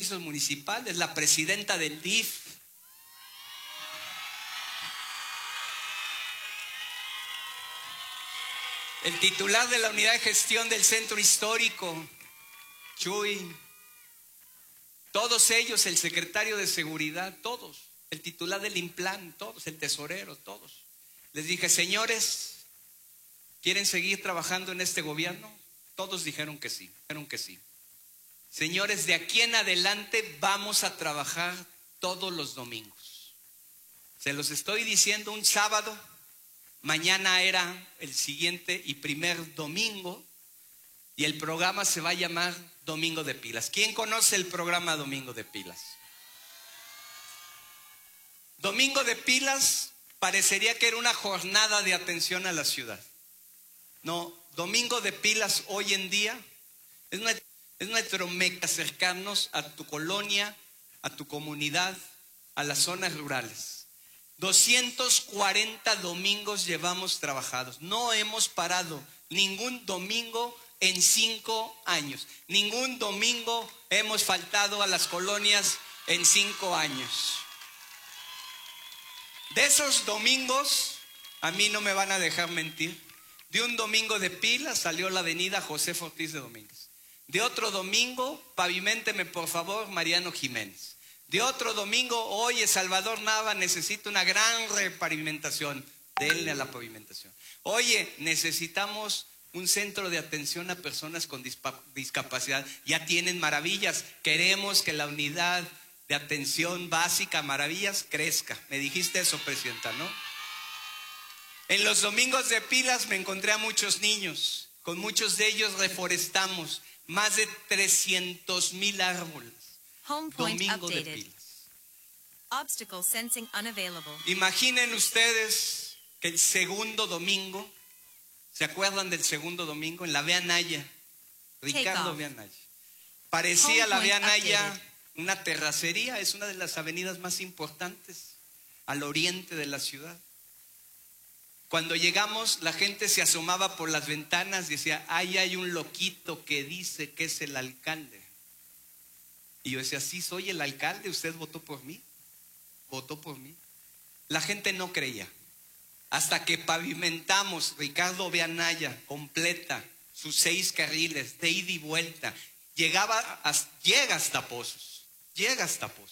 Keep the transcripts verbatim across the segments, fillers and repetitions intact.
servicios municipales, la presidenta del D I F. El titular de la unidad de gestión del centro histórico, Chuy. Todos ellos, el secretario de seguridad, todos. El titular del Implan, todos, el tesorero, todos. Les dije, señores, ¿quieren seguir trabajando en este gobierno? Todos dijeron que sí, dijeron que sí. Señores, de aquí en adelante vamos a trabajar todos los domingos. Se los estoy diciendo un sábado, mañana era el siguiente y primer domingo, y el programa se va a llamar Domingo de Pilas. ¿Quién conoce el programa Domingo de Pilas? Domingo de Pilas parecería que era una jornada de atención a la ciudad. No, Domingo de Pilas hoy en día es nuestro, es nuestro meta, acercarnos a tu colonia, a tu comunidad, a las zonas rurales. doscientos cuarenta domingos llevamos trabajados. No hemos parado ningún domingo en cinco años. Ningún domingo hemos faltado a las colonias en cinco años. De esos domingos, a mí no me van a dejar mentir. De un domingo de Pilas salió la avenida José Ortiz de Domínguez. De otro domingo, paviménteme por favor, Mariano Jiménez. De otro domingo, oye, Salvador Nava necesita una gran repavimentación. Denle a la pavimentación. Oye, necesitamos un centro de atención a personas con discapacidad. Ya tienen Maravillas. Queremos que la unidad de atención básica Maravillas crezca. Me dijiste eso, presidenta, ¿no? En los domingos de Pilas me encontré a muchos niños. Con muchos de ellos reforestamos más de trescientos mil árboles. Home point Domingo updated. de Pilas. Obstacle sensing unavailable. Imaginen ustedes que el segundo domingo, ¿se acuerdan del segundo domingo? En la Vía Naya, Ricardo Vía Naya. Parecía Home la point Vía Naya updated. una terracería, es una de las avenidas más importantes al oriente de la ciudad. Cuando llegamos, la gente se asomaba por las ventanas y decía, ahí hay un loquito que dice que es el alcalde. Y yo decía, sí, soy el alcalde, usted votó por mí, votó por mí. La gente no creía. Hasta que pavimentamos Ricardo Vía Naya completa, sus seis carriles de ida y vuelta, llegaba hasta, llega hasta Pozos, llega hasta Pozos.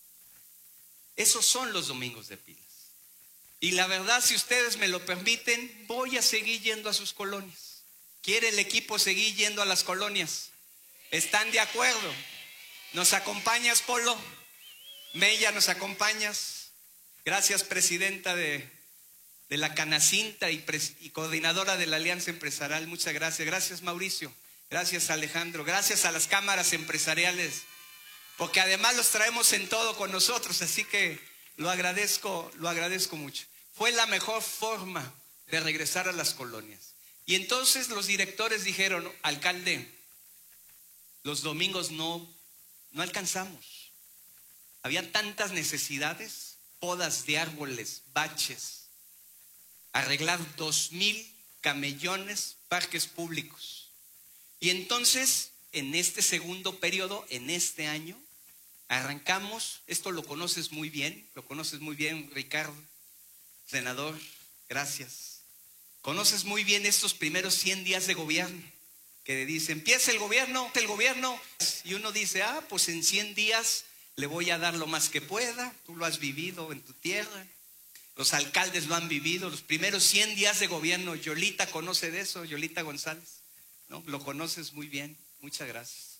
Esos son los domingos de Pilas. Y la verdad, si ustedes me lo permiten, voy a seguir yendo a sus colonias. ¿Quiere el equipo seguir yendo a las colonias? ¿Están de acuerdo? ¿Nos acompañas, Polo? Mella, ¿nos acompañas? Gracias, presidenta de, de la Canacinta y, pres, y coordinadora de la Alianza Empresarial. Muchas gracias. Gracias, Mauricio. Gracias, Alejandro. Gracias a las cámaras empresariales, porque además los traemos en todo con nosotros, así que lo agradezco, lo agradezco mucho. Fue la mejor forma de regresar a las colonias. Y entonces los directores dijeron, alcalde, los domingos no, no alcanzamos. Había tantas necesidades, podas de árboles, baches, arreglar dos mil camellones, parques públicos. Y entonces, en este segundo periodo, en este año, arrancamos, esto lo conoces muy bien, lo conoces muy bien, Ricardo, senador, gracias. Conoces muy bien estos primeros cien días de gobierno, que dice, empieza el gobierno, el gobierno, y uno dice, ah, pues en cien días le voy a dar lo más que pueda, tú lo has vivido en tu tierra, los alcaldes lo han vivido, los primeros cien días de gobierno. Yolita conoce de eso, Yolita González, ¿no? Lo conoces muy bien, muchas gracias.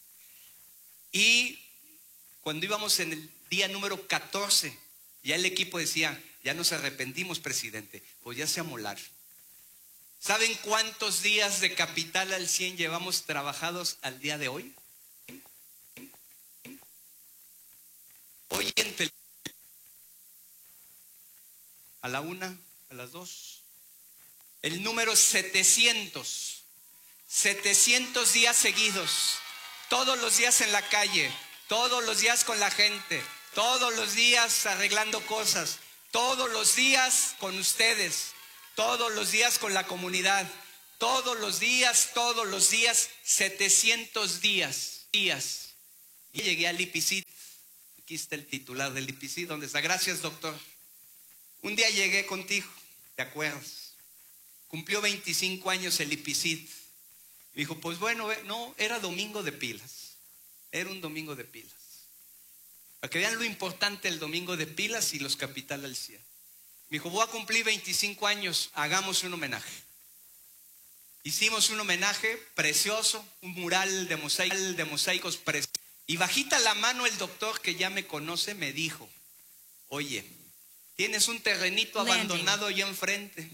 Y cuando íbamos en el día número catorce, ya el equipo decía, ya nos arrepentimos, presidente, pues ya se amolaron. ¿Saben cuántos días de Capital al cien llevamos trabajados al día de hoy? Hoy en tele... a la una, a las dos. El número setecientos. setecientos días seguidos. Todos los días en la calle. Todos los días con la gente. Todos los días arreglando cosas. Todos los días con ustedes. Todos los días con la comunidad. Todos los días, todos los días, setecientos días. días. Y llegué al Lipicito. Aquí está el titular del I P C I, donde está. Gracias, doctor. Un día llegué contigo, ¿te acuerdas? Cumplió veinticinco años el I P C I. Me dijo, pues bueno, no, era domingo de pilas. Era un domingo de pilas. Para que vean lo importante el domingo de pilas y los Capital al cien. Me dijo, voy a cumplir veinticinco años, hagamos un homenaje. Hicimos un homenaje precioso, un mural de, mosaico, de mosaicos preciosos. Y bajita la mano el doctor, que ya me conoce, me dijo, oye, tienes un terrenito abandonado allá enfrente.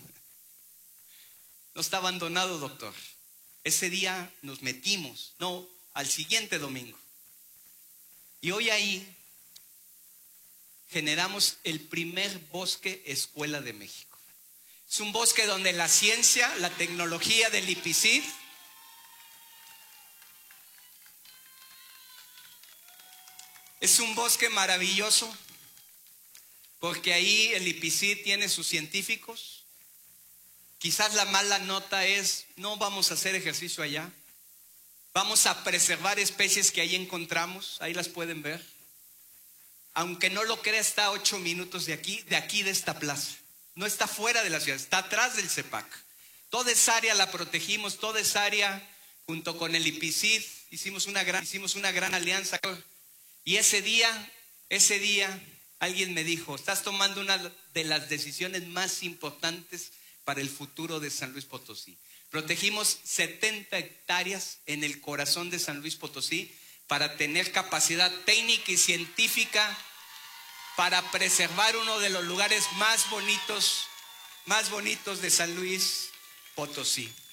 No está abandonado, doctor. Ese día nos metimos, no, al siguiente domingo. Y hoy ahí generamos el primer bosque escuela de México. Es un bosque donde la ciencia, la tecnología del I P C I es un bosque maravilloso, porque ahí el I P C I tiene sus científicos. Quizás la mala nota es, no vamos a hacer ejercicio allá. Vamos a preservar especies que ahí encontramos, ahí las pueden ver. Aunque no lo crea, está a ocho minutos de aquí, de aquí de esta plaza. No está fuera de la ciudad, está atrás del CEPAC. Toda esa área la protegimos, toda esa área junto con el I P C I hicimos una gran, hicimos una gran alianza. Y ese día, ese día, alguien me dijo, estás tomando una de las decisiones más importantes para el futuro de San Luis Potosí. Protegimos setenta hectáreas en el corazón de San Luis Potosí para tener capacidad técnica y científica para preservar uno de los lugares más bonitos, más bonitos de San Luis Potosí.